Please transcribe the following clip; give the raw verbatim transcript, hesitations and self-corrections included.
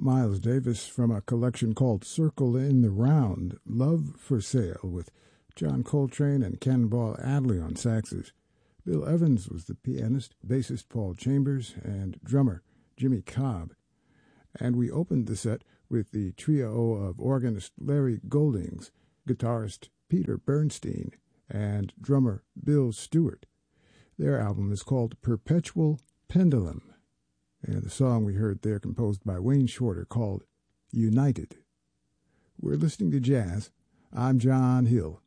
Miles Davis from a collection called Circle in the Round, Love for Sale, with John Coltrane and Cannonball Adderley on saxes. Bill Evans was the pianist, bassist Paul Chambers, and drummer Jimmy Cobb. And we opened the set with the trio of organist Larry Goldings, guitarist Peter Bernstein, and drummer Bill Stewart. Their album is called Perpetual Pendulum, and the song we heard there composed by Wayne Shorter called United. We're listening to jazz. I'm John Hill.